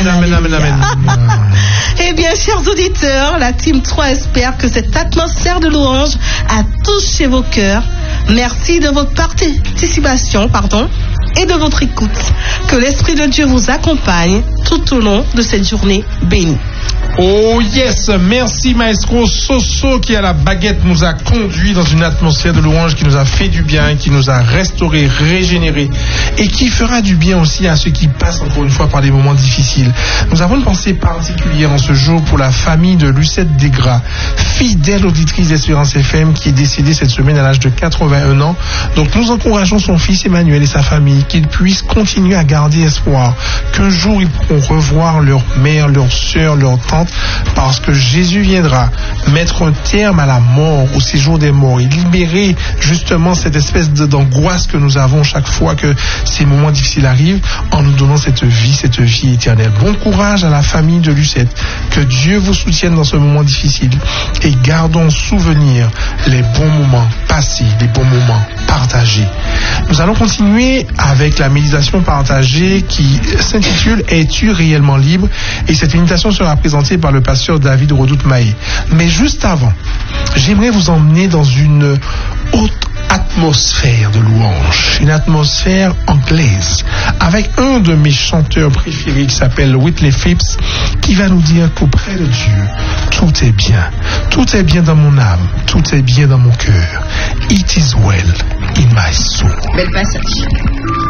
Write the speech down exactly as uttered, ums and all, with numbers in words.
Amen, amen, amen, amen. Eh bien, chers auditeurs, la Team trois espère que cette atmosphère de louange a touché vos cœurs. Merci de votre participation, pardon, et de votre écoute. Que l'Esprit de Dieu vous accompagne tout au long de cette journée bénie. Oh yes, merci Maestro Soso qui à la baguette nous a conduit dans une atmosphère de louange qui nous a fait du bien, qui nous a restauré, régénéré et qui fera du bien aussi à ceux qui passent encore une fois par des moments difficiles. Nous avons une pensée particulière en ce jour pour la famille de Lucette Desgras, fidèle auditrice d'Espérance F M qui est décédée cette semaine à l'âge de quatre-vingt-un ans. Donc nous encourageons son fils Emmanuel et sa famille qu'ils puissent continuer à garder espoir, qu'un jour ils pourront revoir leur mère, leur sœur, leur tante, parce que Jésus viendra mettre un terme à la mort, au séjour des morts, et libérer justement cette espèce d'angoisse que nous avons chaque fois que ces moments difficiles arrivent, en nous donnant cette vie, cette vie éternelle. Bon courage à la famille de Lucette, que Dieu vous soutienne dans ce moment difficile, et gardons souvenir les bons moments passés, les bons moments partagés. Nous allons continuer avec la méditation partagée qui s'intitule « Es-tu réellement libre ?» et cette méditation sera présentée par le pasteur David Redoute-Maé. Mais juste avant, j'aimerais vous emmener dans une haute atmosphère de louange, une atmosphère anglaise, avec un de mes chanteurs préférés qui s'appelle Whitley Phipps, qui va nous dire qu'auprès de Dieu, tout est bien. Tout est bien dans mon âme, tout est bien dans mon cœur. It is well in my soul. Bel passage.